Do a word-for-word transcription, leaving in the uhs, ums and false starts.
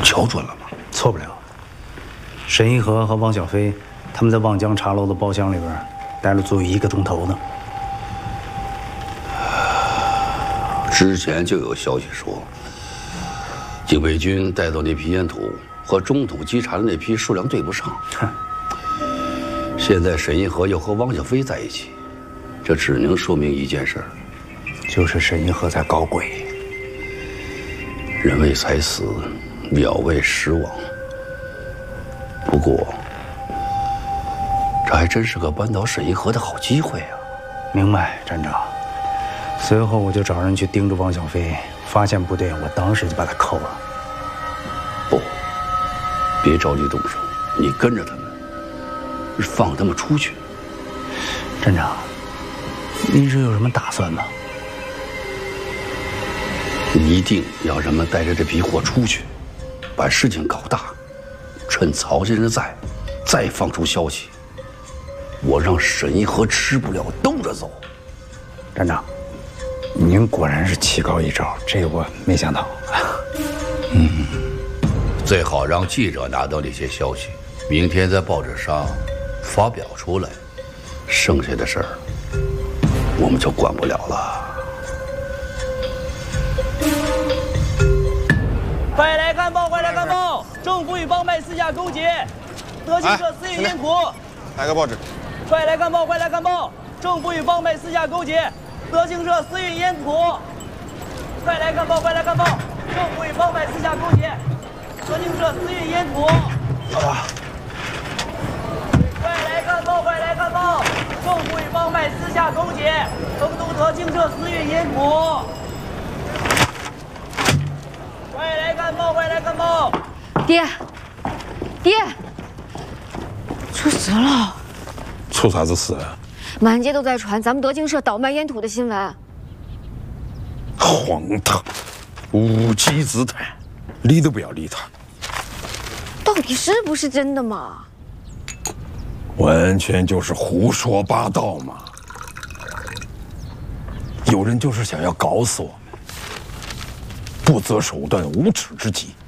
瞧准了吗？ 错不了。沈一河和汪小菲他们在望江茶楼的包厢里边待了足有一个钟头呢。 之前就有消息说，警备军带走那批烟土和中土稽查的那批数量对不上。现在沈一河又和汪小菲在一起，这只能说明一件事儿， 就是沈一河在搞鬼。 人为财死，鸟为食亡。不过，这还真是个扳倒沈一河的好机会啊！ 明白，站长。随后我就找人去盯着汪小菲，发现不对，我当时就把他扣了。 不，别着急动手，你跟着他们，放他们出去。 站长，您是有什么打算吗？ 一定要让他们带着这批货出去，把事情搞大，趁曹先生在，再放出消息。我让沈一河吃不了兜着走。 站长，您果然是棋高一招，这个我没想到。 嗯，最好让记者拿到那些消息，明天在报纸上发表出来，剩下的事儿我们就管不了了。 快来看报！快来看报！政府与帮派私下勾结，德庆社私运烟土。 哪个报纸？ 快来看报！快来看报！政府与帮派私下勾结，德庆社私运烟土。快来看报！快来看报！政府与帮派私下勾结，德庆社私运烟土。 啊！ 快来看报！快来看报！政府与帮派私下勾结，成都德庆社私运烟土。快来看报！快来看报！ 爹，爹，出事了！ 出啥子事？ 满街都在传咱们德庆社倒卖烟土的新闻。 荒唐，无稽之谈，理都不要理他。 到底是不是真的嘛？ 完全就是胡说八道嘛！有人就是想要搞死我们，不择手段、无耻之极。